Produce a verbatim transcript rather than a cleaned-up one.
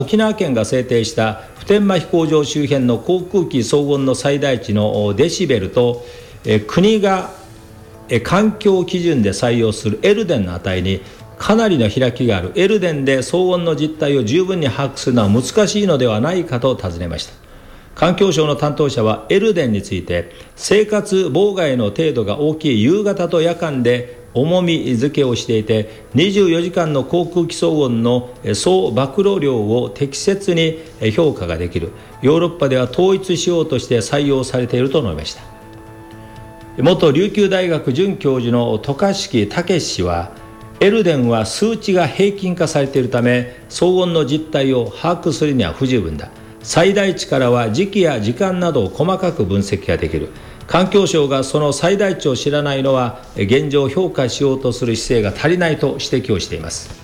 沖縄県が制定した普天間飛行場周辺の航空機騒音の最大値のデシベルと、え国がえ環境基準で採用するエルデンの値にかなりの開きがある。エルデンで騒音の実態を十分に把握するのは難しいのではないかと尋ねました。環境省の担当者はエルデンについて、生活妨害の程度が大きい夕方と夜間で重み付けをしていて、にじゅうよじかんの航空機騒音の総暴露量を適切に評価ができる。ヨーロッパでは統一しようとして採用されていると述べました。元琉球大学准教授の渡嘉敷武氏は、エルデンは数値が平均化されているため、騒音の実態を把握するには不十分だ。最大値からは時期や時間などを細かく分析ができる。環境省がその最大値を知らないのは、現状評価しようとする姿勢が足りないと指摘をしています。